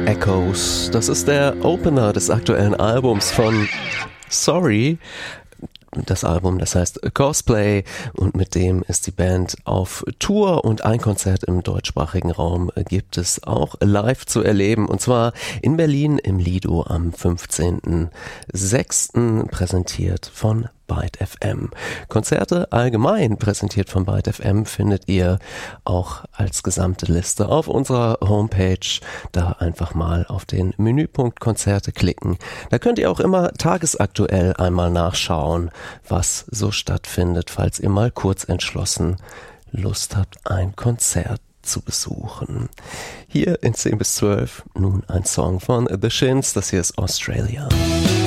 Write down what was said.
Echoes. Das ist der Opener des aktuellen Albums von Sorry. Das Album, das heißt Cosplay, und mit dem ist die Band auf Tour, und ein Konzert im deutschsprachigen Raum gibt es auch live zu erleben, und zwar in Berlin im Lido am 15.06. präsentiert von Byte FM. Konzerte allgemein präsentiert von Byte FM findet ihr auch als gesamte Liste auf unserer Homepage. Da einfach mal auf den Menüpunkt Konzerte klicken. Da könnt ihr auch immer tagesaktuell einmal nachschauen, was so stattfindet, falls ihr mal kurz entschlossen Lust habt, ein Konzert zu besuchen. Hier in 10 bis 12 nun ein Song von The Shins. Das hier ist Australia.